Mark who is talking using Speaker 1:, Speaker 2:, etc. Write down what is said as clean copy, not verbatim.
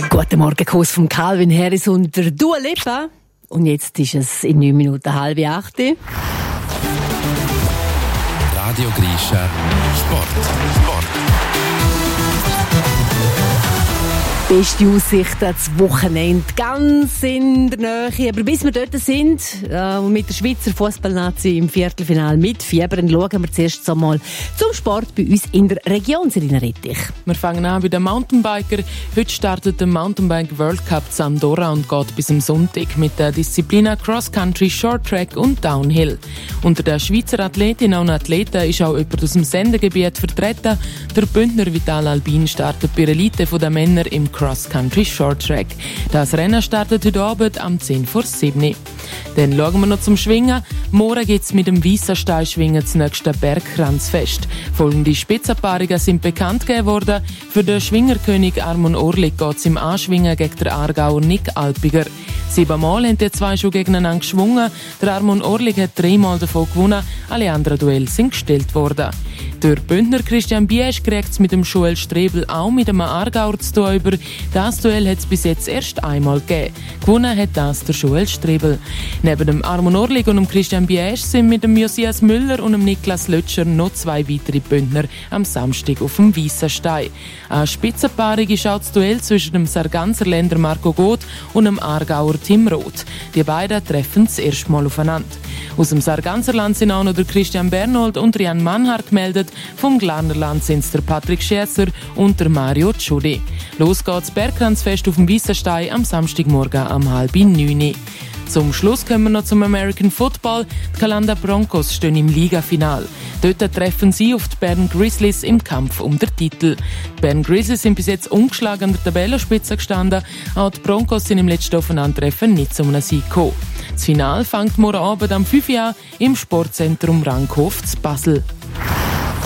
Speaker 1: Guten Morgen, Kuss von Calvin Harris und der Dua Lipa. Und jetzt ist es in 9 Minuten 7:30.
Speaker 2: Radio Grischa Sport.
Speaker 1: Beste Aussicht das Wochenende, ganz in der Nähe. Aber bis wir dort sind, mit der Schweizer Fußballnazi im Viertelfinale mit Fiebern, schauen wir zuerst einmal zum Sport bei uns in der Region. Selina Rettich.
Speaker 3: Wir fangen an bei den Mountainbiker. Heute startet der Mountainbike World Cup zu Andorra und geht bis am Sonntag mit den Disziplinen Cross Country, Short Track und Downhill. Unter den Schweizer Athletinnen und Athleten ist auch jemand aus dem Sendegebiet vertreten. Der Bündner Vital Albin startet bei der Elite der Männer im Cross Country Short Track. Das Rennen startet heute Abend am 6:50. Dann schauen wir noch zum Schwingen. Morgen geht es mit dem Weissenstein-Schwingen das nächste Bergkranzfest. Folgende Spitzenpaarungen sind bekannt gegeben worden. Für den Schwingerkönig Armon Orlik geht es im Anschwingen gegen den Aargauer Nick Alpiger. 7-mal haben die zwei schon gegeneinander geschwungen. Der Armon Orlik hat 3-mal davon gewonnen. Alle anderen Duelle sind gestellt worden. Der Bündner Christian Biesch kriegt es mit dem Joel Strebel auch mit einem Aargauer zu tun über. Das Duell hat es bis jetzt erst einmal gegeben. Gewonnen hat das der Joel Strebel. Neben dem Armon Orlik und dem Christian Biesch sind mit dem Josias Müller und dem Niklas Lötscher noch 2 weitere Bündner am Samstag auf dem Weissenstein. Eine Spitzenpaarung ist auch das Duell zwischen dem Sarganserländer Marco Goth und dem Aargauer Tim Roth. Die beiden treffen das erste Mal aufeinander. Aus dem Sarganserland sind auch noch der Christian Bernold und Rian Manhar gemeldet. Vom Glarnerland sind es der Patrick Scherzer und der Mario Tschudi. Los geht's Bergkranzfest auf dem Weissenstein am Samstagmorgen um 8:30. Zum Schluss kommen wir noch zum American Football. Die Calanda Broncos stehen im Ligafinal. Dort treffen sie auf die Bern Grizzlies im Kampf um den Titel. Die Bern Grizzlies sind bis jetzt ungeschlagen an der Tabellenspitze gestanden. Auch die Broncos sind im letzten Aufeinandertreffen nicht zu einem Sieg gekommen. Das Finale fängt morgen Abend am 5 Uhr im Sportzentrum Rankhof zu Basel.